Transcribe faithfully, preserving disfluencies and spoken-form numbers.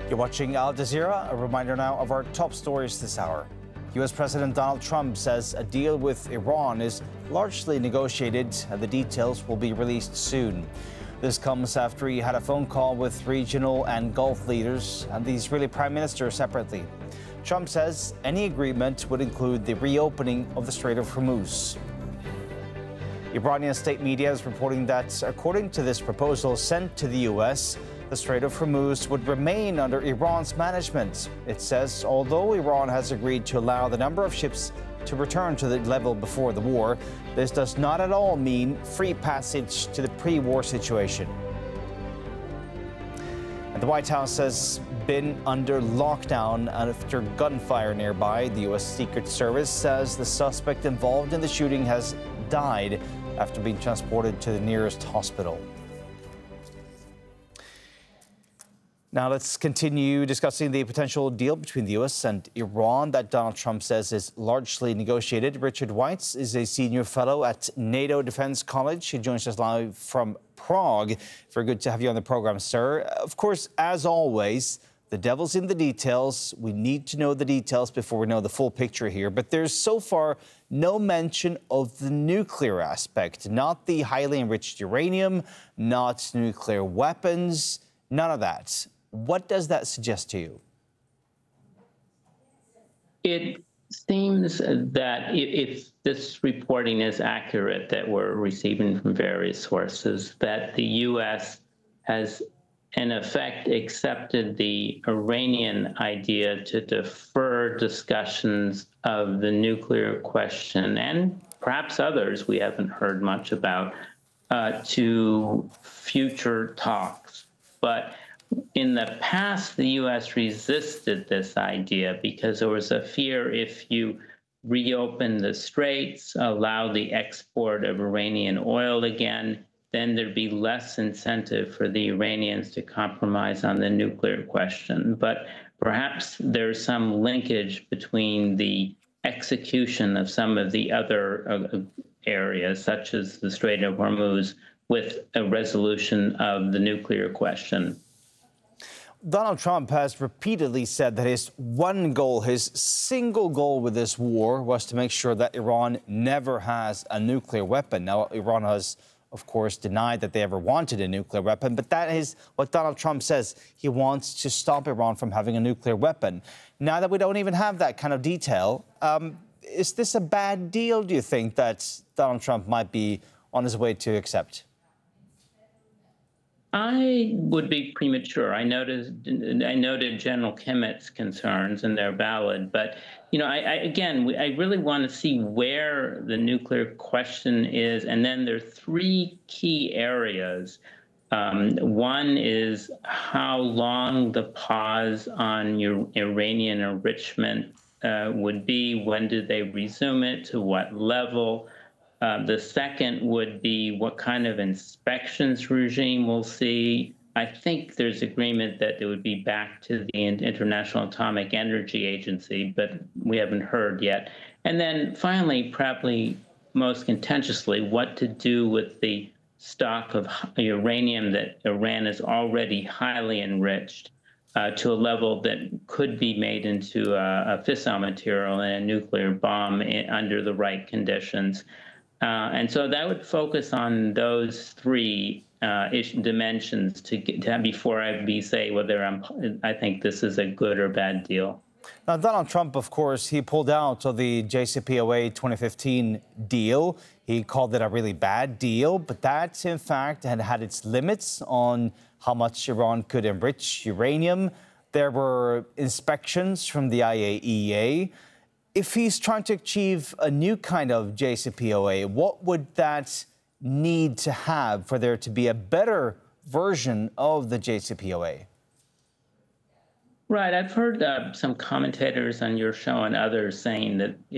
You're watching Al Jazeera. A reminder now of our top stories this hour. U S President Donald Trump says a deal with Iran is largely negotiated and the details will be released soon. This comes after he had a phone call with regional and Gulf leaders and the Israeli Prime Minister separately. Trump says any agreement would include the reopening of the Strait of Hormuz. Iranian state media is reporting that, according to this proposal sent to the U S, the Strait of Hormuz would remain under Iran's management. It says although Iran has agreed to allow the number of ships to return to the level before the war, this does not at all mean free passage to the pre-war situation. And the White House has been under lockdown after gunfire nearby. The U S Secret Service says the suspect involved in the shooting has died after being transported to the nearest hospital. Now let's continue discussing the potential deal between the U S and Iran that Donald Trump says is largely negotiated. Richard Weitz is a senior fellow at NATO Defense College. He joins us live from Prague. Very good to have you on the program, sir. Of course, as always, the devil's in the details. We need to know the details before we know the full picture here. But there's so far no mention of the nuclear aspect, not the highly enriched uranium, not nuclear weapons, none of that. What does that suggest to you? It seems that if this reporting is accurate that we're receiving from various sources, that the U S has in effect accepted the Iranian idea to defer discussions of the nuclear question and perhaps others we haven't heard much about uh, to future talks. But in the past, the U S resisted this idea because there was a fear if you reopen the straits, allow the export of Iranian oil again, then there'd be less incentive for the Iranians to compromise on the nuclear question. But perhaps there's some linkage between the execution of some of the other uh, areas, such as the Strait of Hormuz, with a resolution of the nuclear question. Donald Trump has repeatedly said that his one goal, his single goal with this war was to make sure that Iran never has a nuclear weapon. Now, Iran has, of course, denied that they ever wanted a nuclear weapon, but that is what Donald Trump says. He wants to stop Iran from having a nuclear weapon. Now that we don't even have that kind of detail, um, is this a bad deal, do you think, that Donald Trump might be on his way to accept? I would be premature. I noted, I noted General Kimmett's concerns, and they're valid. But, you know, I, I again, I really want to see where the nuclear question is. And then there are three key areas. Um, one is how long the pause on your Iranian enrichment uh, would be. When do they resume it? To what level? Uh, the second would be what kind of inspections regime we'll see. I think there's agreement that it would be back to the International Atomic Energy Agency, but we haven't heard yet. And then finally, probably most contentiously, what to do with the stock of uranium that Iran is already highly enriched uh, to a level that could be made into a, a fissile material and a nuclear bomb in, under the right conditions. Uh, and so that would focus on those three uh, ish dimensions to get to have before I be say whether I'm, I think this is a good or bad deal. Now, Donald Trump, of course, he pulled out of the J C P O A twenty fifteen deal. He called it a really bad deal, but that, in fact, had had its limits on how much Iran could enrich uranium. There were inspections from the I A E A. If he's trying to achieve a new kind of J C P O A, what would that need to have for there to be a better version of the J C P O A? Right. I've heard uh, some commentators on your show and others saying that